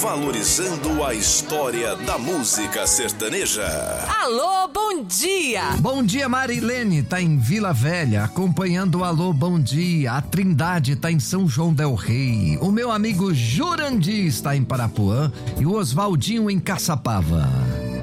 valorizando a história da música sertaneja. Alô, bom dia! Bom dia, Marilene tá em Vila Velha, acompanhando o Alô, bom dia. A Trindade tá em São João del Rei. O meu amigo Jurandir está em Parapuã e o Oswaldinho em Caçapava.